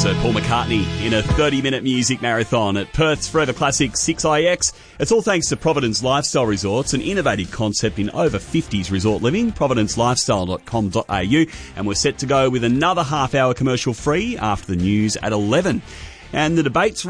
concert, Paul McCartney in a 30-minute music marathon at Perth's Forever Classic 6IX. It's all thanks to Providence Lifestyle Resorts, an innovative concept in over 50s resort living, providencelifestyle.com.au, and we're set to go with another half-hour commercial free after the news at 11. And the debates